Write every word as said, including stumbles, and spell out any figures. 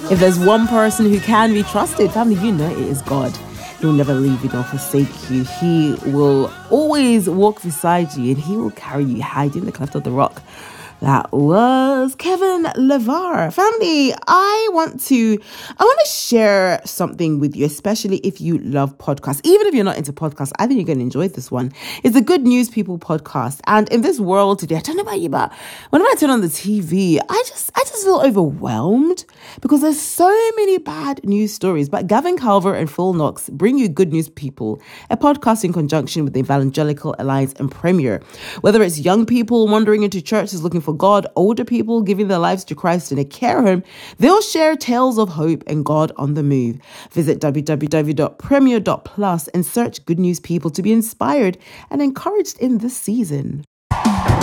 If there's one person who can be trusted, family, you know it is God. He will never leave you nor forsake you. He will always walk beside you and he will carry you, hide in the cleft of the rock. That was Kevin LeVar. Family, I want to, I want to share something with you, especially if you love podcasts. Even if you're not into podcasts, I think you're going to enjoy this one. It's the Good News People podcast. And in this world today, I don't know about you, but whenever I turn on the T V, I just, I just feel overwhelmed because there's so many bad news stories. But Gavin Calvert and Phil Knox bring you Good News People, a podcast in conjunction with the Evangelical Alliance and Premier. Whether it's young people wandering into churches looking for God, older people giving their lives to Christ in a care home, they'll share tales of hope and God on the move. Visit w w w dot premier dot plus and search Good News People to be inspired and encouraged in this season.